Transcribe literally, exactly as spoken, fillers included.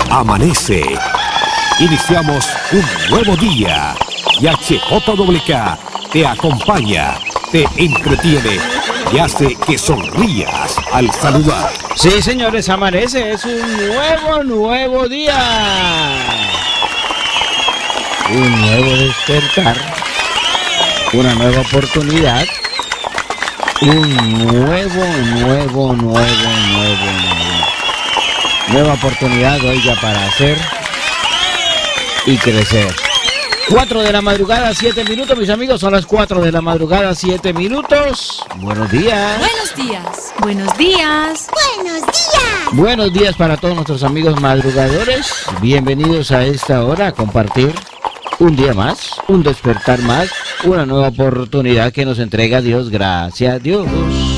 Amanece. Iniciamos un nuevo día y H J W K te acompaña, te entretiene y hace que sonrías al saludar. Sí, señores, amanece, es un nuevo, nuevo día. Un nuevo despertar, una nueva oportunidad, un nuevo, nuevo, nuevo, nuevo, nuevo. Nueva oportunidad, oiga, para hacer y crecer. cuatro de la madrugada, siete minutos, mis amigos, son las cuatro de la madrugada, siete minutos. Buenos días. Buenos días. Buenos días. Buenos días. Buenos días para todos nuestros amigos madrugadores. Bienvenidos a esta hora a compartir un día más, un despertar más, una nueva oportunidad que nos entrega Dios. Gracias a Dios.